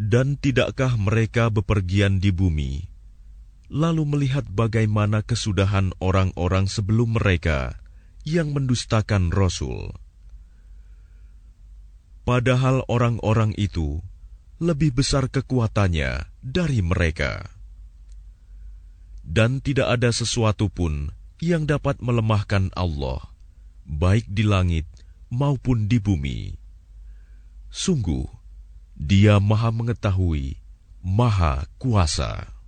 Dan tidakkah mereka bepergian di bumi, lalu melihat bagaimana kesudahan orang-orang sebelum mereka yang mendustakan Rasul? Padahal orang-orang itu lebih besar kekuatannya dari mereka. Dan tidak ada sesuatu pun yang dapat melemahkan Allah, baik di langit maupun di bumi. Sungguh, Dia Maha Mengetahui, Maha Kuasa.